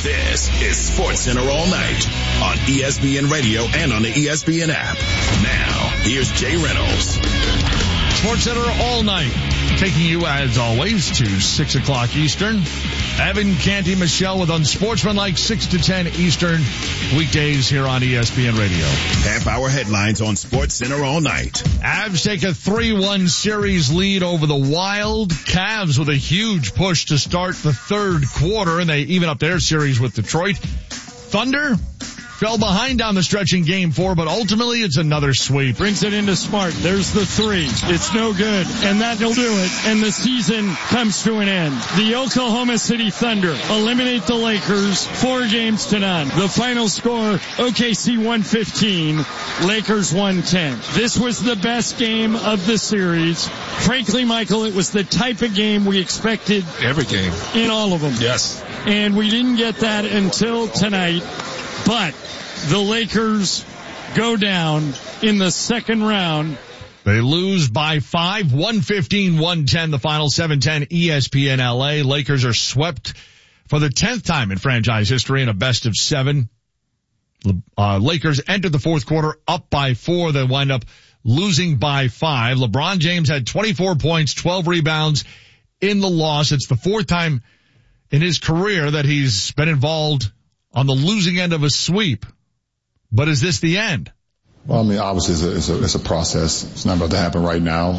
This is SportsCenter All Night on ESPN Radio and on the ESPN app. Now, here's Jay Reynolds. SportsCenter All Night, taking you, as always, to 6 o'clock Eastern. Evan, Canty, Michelle with Unsportsmanlike 6 to 10 Eastern weekdays here on ESPN Radio. Half-hour headlines on SportsCenter All Night. Avs take a 3-1 series lead over the Wild. Cavs with a huge push to start the third quarter, and they even up their series with Detroit. Thunder fell behind down the stretch in Game 4, but ultimately it's another sweep. Brings it into Smart. There's the three. It's no good, and that'll do it. And the season comes to an end. The Oklahoma City Thunder eliminate the Lakers 4-0. The final score, OKC 115, Lakers 110. This was the best game of the series. Frankly, Michael, it was the type of game we expected. Every game. In all of them. Yes. And we didn't get that until tonight. But the Lakers go down in the second round. They lose by 5, 115-110, the final 7-10 ESPN LA. Lakers are swept for the 10th time in franchise history in a best of 7. Lakers entered the fourth quarter up by 4. They wind up losing by 5. LeBron James had 24 points, 12 rebounds in the loss. It's the fourth time in his career that he's been involved on the losing end of a sweep. But is this the end? Well, I mean, obviously it's a process. It's not about to happen right now.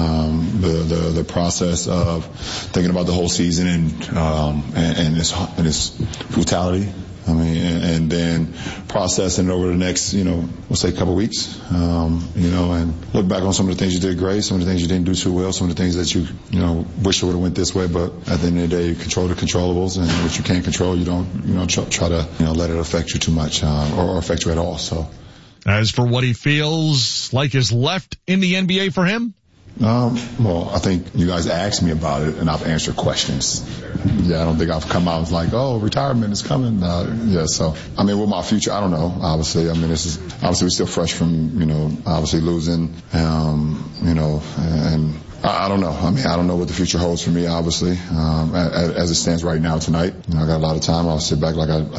The process of thinking about the whole season and its brutality. I mean, and then processing it over the next, we'll say a couple of weeks, and look back on some of the things you did great, some of the things you didn't do too well, some of the things that you wish it would have went this way, but at the end of the day, you control the controllables, and what you can't control, you don't try to, let it affect you too much, or affect you at all, so. As for what he feels like is left in the NBA for him? Well, I think you guys asked me about it, and I've answered questions. Yeah, I don't think I've come out and like, retirement is coming. So, I mean, with my future, I don't know, obviously. I mean, obviously we're still fresh from, obviously losing, and I don't know. I mean, I don't know what the future holds for me, obviously, as it stands right now tonight. I got a lot of time. I'll sit back like I